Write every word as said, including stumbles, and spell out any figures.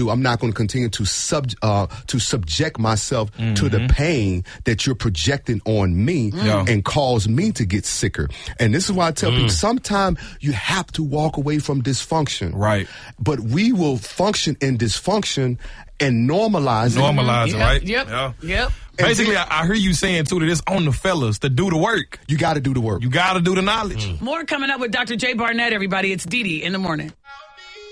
do. I'm not going to continue to sub uh, to subject myself Mm-hmm. to the pain that you're projecting on me Yeah. and cause me to get sicker. And this is why I tell Mm. people sometimes you have to walk away from dysfunction. Right. But we will function in dysfunction and normalize Normalize it. it, right? Yep. Yeah. Yep. Basically, I, I hear you saying, too, that it's on the fellas to do the work. You got to do the work. You got to do the knowledge. More coming up with Doctor Jay Barnett, everybody. It's Dee Dee in the morning.